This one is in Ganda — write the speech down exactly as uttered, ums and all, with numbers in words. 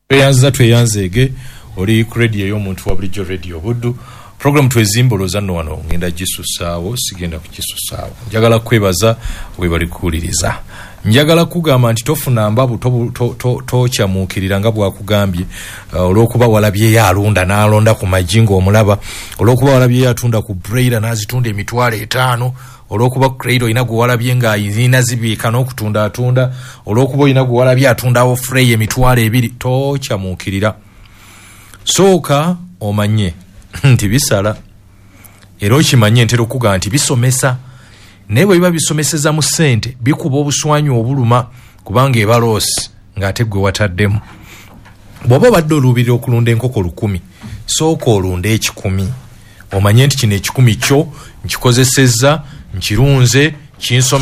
Tweyanza tweyanzege oli ku radio y'omuntu wa bulijjo radio Buddu. Program twezimboloza nno wano ngenda gisussaawo sigenda kugisussaawo. Njagala kwebaza we bali kuwuliriza. Njagala kugamba nti tofuna mbabu tokyamuukirira to, to, to nga bwakugambye uh, olw'okuba walabye yalunda n'alonda ku majingo omulaba, olw'okuba walabye yatunda ku Braila n'azitunda emitwalo etaano, olw'okuba Crailo olina gwe walabye ng'ayina zibiika n'okutunda atunda, olw'okuba olina gwe walabye atundawo Frey emitwalo ebiri, tokyamuukirira. Sooka omanye nti bisala era okimanye ntera okuga nti bisomesa, naye bwe biba bisomeseza mu ssente bikuba obuswanyu obuluma kubanga ebaloosi ng'ate gwe wataddemu. Bw'oba obadde oluubirira okulunda enkoko lukumi, sooka olunda ekikumi, omanye nti kino ekikumi kyo nkikozesezza, nkirunze, kinsome